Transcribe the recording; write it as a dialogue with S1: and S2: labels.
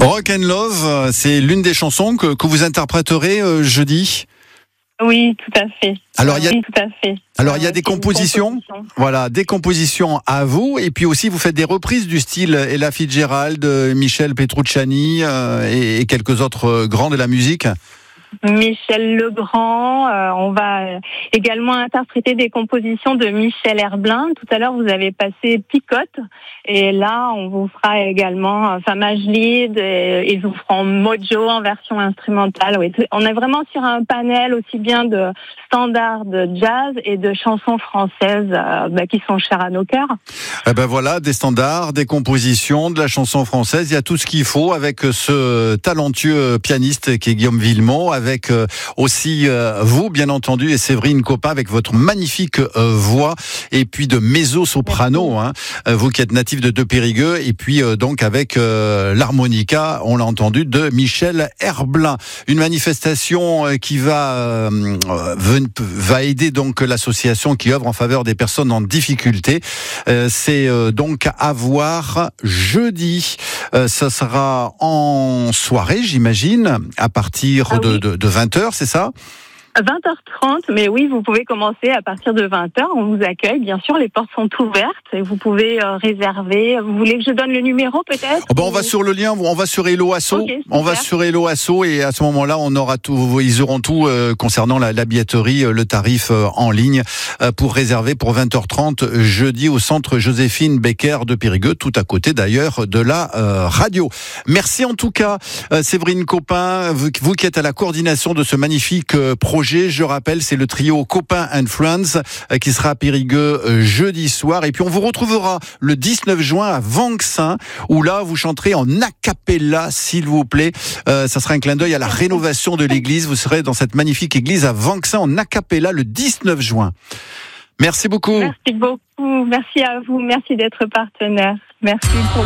S1: Rock and Love, c'est l'une des chansons que vous interpréterez jeudi.
S2: Oui, tout à fait.
S1: Alors, il y a,
S2: oui, tout à fait.
S1: alors, il y a des compositions. Voilà, des compositions à vous. Et puis aussi, vous faites des reprises du style Ella Fitzgerald, Michel Petrucciani et quelques autres grands de la musique.
S2: Michel Legrand, on va également interpréter des compositions de Michel Herbelin. Tout à l'heure, vous avez passé Picotte, et là, on vous fera également Majlid, et ils vous feront Mojo en version instrumentale. Oui. On est vraiment sur un panel aussi bien de standards de jazz et de chansons françaises qui sont chères à nos cœurs.
S1: Eh ben voilà, des standards, des compositions, de la chanson française, il y a tout ce qu'il faut avec ce talentueux pianiste qui est Guillaume Villemot, avec aussi vous, bien entendu, et Séverine Copin avec votre magnifique voix, et puis de mezzo-soprano, vous qui êtes natif de Périgueux, et puis donc avec l'harmonica, on l'a entendu, de Michel Herbelin. Une manifestation qui va aider donc l'association qui œuvre en faveur des personnes en difficulté. C'est donc à voir jeudi. Ça sera en soirée, j'imagine, à partir de 20h, c'est ça ?
S2: 20h30, mais oui, vous pouvez commencer à partir de 20h. On vous accueille, bien sûr, les portes sont ouvertes et vous pouvez réserver. Vous voulez que je donne le numéro peut-être ?
S1: On va sur le lien, on va sur Hello Asso.
S2: Okay,
S1: on va sur Hello Asso et à ce moment-là, on aura tout. Ils auront tout concernant la billetterie, le tarif en ligne pour réserver pour 20h30 jeudi au centre Joséphine Becker de Périgueux, tout à côté d'ailleurs de la radio. Merci en tout cas, Séverine Copin, vous qui êtes à la coordination de ce magnifique projet. Je rappelle, c'est le trio Copin and Friends qui sera à Périgueux jeudi soir. Et puis on vous retrouvera le 19 juin à Vanxin, où là vous chanterez en a cappella, s'il vous plaît. Ça sera un clin d'œil à la rénovation de l'église. Vous serez dans cette magnifique église à Vanxin en a cappella le 19 juin. Merci beaucoup.
S2: Merci beaucoup. Merci à vous. Merci d'être partenaire. Merci pour